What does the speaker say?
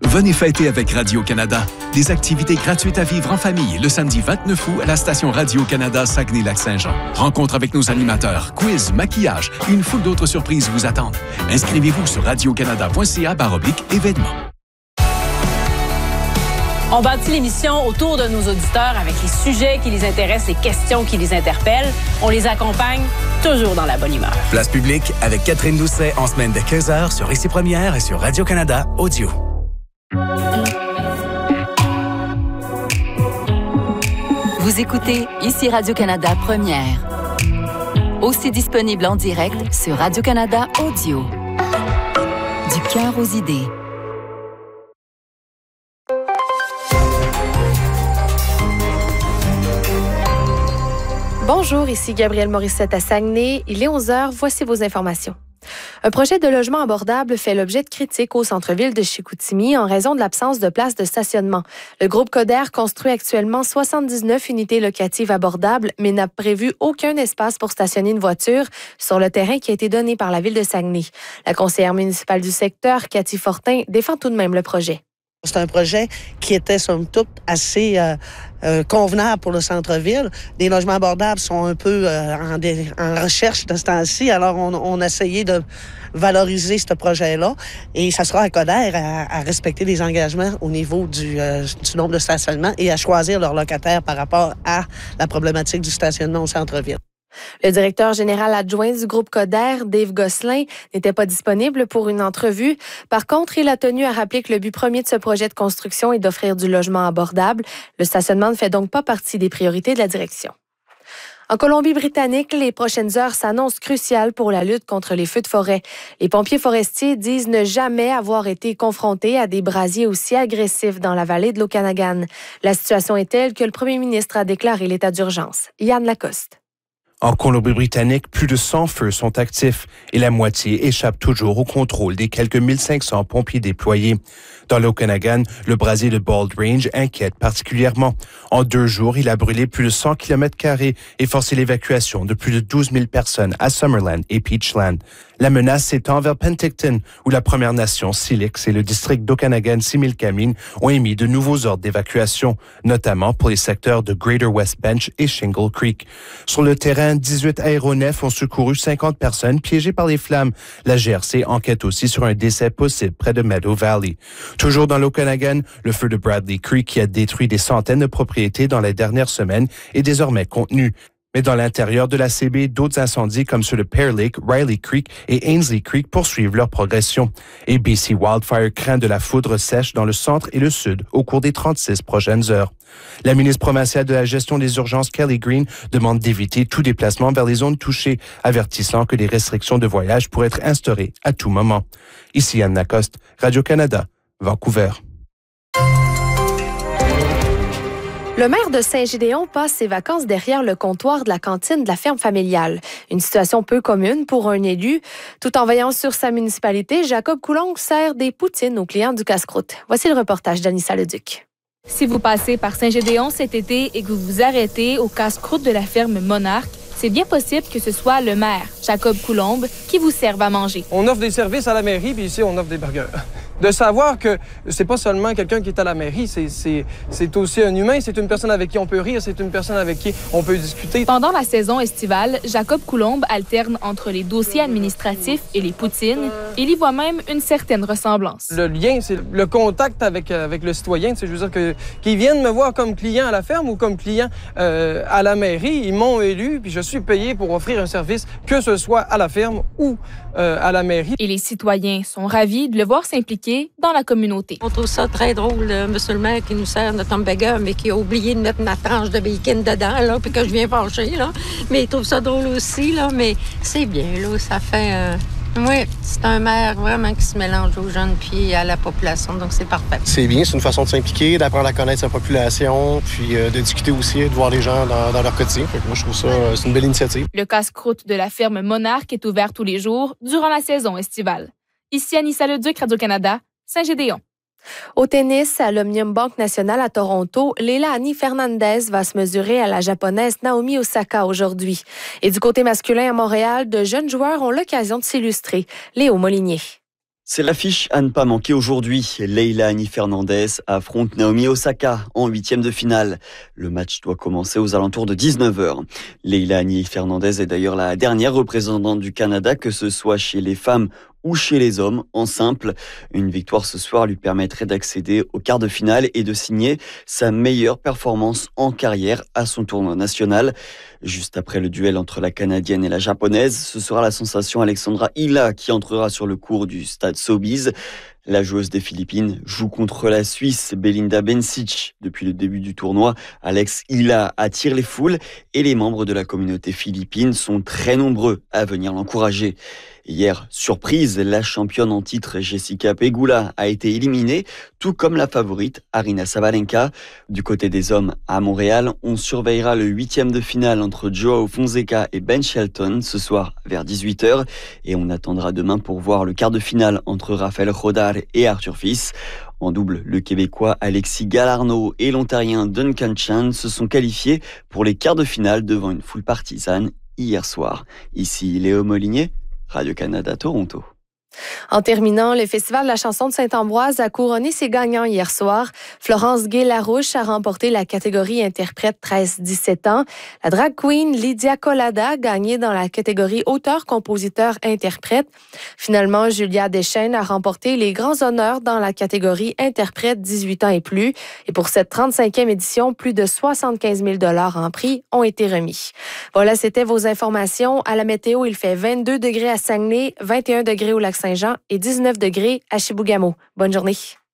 Venez fêter avec Radio-Canada. Des activités gratuites à vivre en famille le samedi 29 août à la station Radio-Canada Saguenay-Lac-Saint-Jean. Rencontre avec nos animateurs, quiz, maquillage et une foule d'autres surprises vous attendent. Inscrivez-vous sur radiocanada.ca/événements. On bâtit l'émission autour de nos auditeurs avec les sujets qui les intéressent, les questions qui les interpellent. On les accompagne toujours dans la bonne humeur. Place publique avec Catherine Doucet en semaine de 15h sur Ici Première et sur Radio-Canada Audio. Vous écoutez Ici Radio-Canada Première. Aussi disponible en direct sur Radio-Canada Audio. Du cœur aux idées. Bonjour, ici Gabrielle Morissette à Saguenay. Il est 11h, voici vos informations. Un projet de logement abordable fait l'objet de critiques au centre-ville de Chicoutimi en raison de l'absence de places de stationnement. Le groupe Coder construit actuellement 79 unités locatives abordables, mais n'a prévu aucun espace pour stationner une voiture sur le terrain qui a été donné par la ville de Saguenay. La conseillère municipale du secteur, Cathy Fortin, défend tout de même le projet. C'est un projet qui était, somme toute, assez convenable pour le centre-ville. Les logements abordables sont un peu en recherche de ce temps-ci, alors on a essayé de valoriser ce projet-là et ça sera à Coder à respecter les engagements au niveau du nombre de stationnements et à choisir leurs locataires par rapport à la problématique du stationnement au centre-ville. Le directeur général adjoint du groupe Coder, Dave Gosselin, n'était pas disponible pour une entrevue. Par contre, il a tenu à rappeler que le but premier de ce projet de construction est d'offrir du logement abordable. Le stationnement ne fait donc pas partie des priorités de la direction. En Colombie-Britannique, les prochaines heures s'annoncent cruciales pour la lutte contre les feux de forêt. Les pompiers forestiers disent ne jamais avoir été confrontés à des brasiers aussi agressifs dans la vallée de l'Okanagan. La situation est telle que le premier ministre a déclaré l'état d'urgence. Yann Lacoste. En Colombie-Britannique, plus de 100 feux sont actifs et la moitié échappe toujours au contrôle des quelques 1500 pompiers déployés. Dans l'Okanagan, le brasier de Bald Range inquiète particulièrement. En 2 jours, il a brûlé plus de 100 km² et forcé l'évacuation de plus de 12 000 personnes à Summerland et Peachland. La menace s'étend vers Penticton, où la Première Nation Silix et le district d'Okanagan-Similkameen ont émis de nouveaux ordres d'évacuation, notamment pour les secteurs de Greater West Bench et Shingle Creek. Sur le terrain, 18 aéronefs ont secouru 50 personnes piégées par les flammes. La GRC enquête aussi sur un décès possible près de Meadow Valley. Toujours dans l'Okanagan, le feu de Bradley Creek qui a détruit des centaines de propriétés dans les dernières semaines est désormais contenu. Mais dans l'intérieur de la CB, d'autres incendies comme ceux de Pear Lake, Riley Creek et Ainsley Creek poursuivent leur progression. Et BC Wildfire craint de la foudre sèche dans le centre et le sud au cours des 36 prochaines heures. La ministre provinciale de la gestion des urgences, Kelly Green, demande d'éviter tout déplacement vers les zones touchées, avertissant que des restrictions de voyage pourraient être instaurées à tout moment. Ici Yann Lacoste, Radio-Canada, Vancouver. Le maire de Saint-Gédéon passe ses vacances derrière le comptoir de la cantine de la ferme familiale. Une situation peu commune pour un élu. Tout en veillant sur sa municipalité, Jacob Coulombe sert des poutines aux clients du casse-croûte. Voici le reportage d'Anissa Leduc. Si vous passez par Saint-Gédéon cet été et que vous vous arrêtez au casse-croûte de la ferme Monarque, c'est bien possible que ce soit le maire, Jacob Coulombe, qui vous serve à manger. On offre des services à la mairie, puis ici, on offre des burgers. De savoir que c'est pas seulement quelqu'un qui est à la mairie, c'est aussi un humain, c'est une personne avec qui on peut rire, c'est une personne avec qui on peut discuter. Pendant la saison estivale, Jacob Coulombe alterne entre les dossiers administratifs et les poutines. Il y voit même une certaine ressemblance. Le lien, c'est le contact avec le citoyen. Je veux dire qu'ils viennent me voir comme client à la ferme ou comme client à la mairie. Ils m'ont élu, puis je suis payé pour offrir un service, que ce soit à la ferme ou à la mairie. Et les citoyens sont ravis de le voir s'impliquer dans la communauté. On trouve ça très drôle, monsieur le maire qui nous sert notre hamburger, mais qui a oublié de mettre ma tranche de bacon dedans, là, puis que je viens fâcher, là. Mais il trouve ça drôle aussi, là, mais c'est bien, là, ça fait... Oui, c'est un maire vraiment qui se mélange aux jeunes puis à la population, donc c'est parfait. C'est bien, c'est une façon de s'impliquer, d'apprendre à connaître sa population, puis de discuter aussi, de voir les gens dans leur quotidien. Moi, je trouve ça, c'est une belle initiative. Le casse-croûte de la ferme Monarque est ouvert tous les jours durant la saison estivale. Ici Anissa Leduc, Radio-Canada, Saint-Gédéon. Au tennis, à l'Omnium Banque Nationale à Toronto, Leilani Fernandez va se mesurer à la japonaise Naomi Osaka aujourd'hui. Et du côté masculin à Montréal, de jeunes joueurs ont l'occasion de s'illustrer. Léo Molinier. C'est l'affiche à ne pas manquer aujourd'hui. Leylah Annie Fernandez affronte Naomi Osaka en 8e de finale. Le match doit commencer aux alentours de 19h. Leylah Annie Fernandez est d'ailleurs la dernière représentante du Canada, que ce soit chez les femmes ou chez les hommes en simple. Une victoire ce soir lui permettrait d'accéder au quart de finale et de signer sa meilleure performance en carrière à son tournoi national. Juste après le duel entre la Canadienne et la Japonaise, ce sera la sensation Alexandra Hilla qui entrera sur le court du stade Sobeys. La joueuse des Philippines joue contre la Suisse Belinda Bencic. Depuis le début du tournoi, Alex Hilla attire les foules et les membres de la communauté philippine sont très nombreux à venir l'encourager. Hier, surprise, la championne en titre Jessica Pegula a été éliminée, tout comme la favorite Aryna Sabalenka. Du côté des hommes, à Montréal, on surveillera le 8e de finale entre Joao Fonseca et Ben Shelton ce soir vers 18h. Et on attendra demain pour voir le quart de finale entre Rafael Rodar et Arthur Fils. En double, le Québécois Alexis Galarneau et l'Ontarien Duncan Chan se sont qualifiés pour les quarts de finale devant une foule partisane hier soir. Ici Léo Molinier, Radio-Canada Toronto. En terminant, le Festival de la chanson de Saint-Ambroise a couronné ses gagnants hier soir. Florence Gay-Larouche a remporté la catégorie interprète 13-17 ans. La drag queen Lydia Collada a gagné dans la catégorie auteur-compositeur-interprète. Finalement, Julia Deschênes a remporté les grands honneurs dans la catégorie interprète 18 ans et plus. Et pour cette 35e édition, plus de 75 000 $ en prix ont été remis. Voilà, c'était vos informations. À la météo, il fait 22 degrés à Saguenay, 21 degrés au Lac-Saint-Jean et 19 degrés à Chibougamau. Bonne journée.